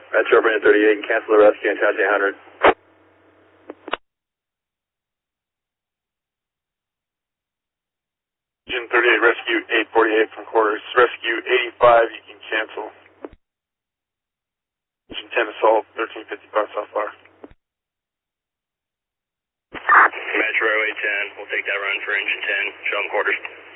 Metro Brandon 38, cancel the rescue and taxi 100. Engine 38, rescue 848 from quarters. Rescue 85, you can cancel. Engine 10 assault, 1355 South Bar. Metro 810, we'll take that run for engine 10, show them quarters.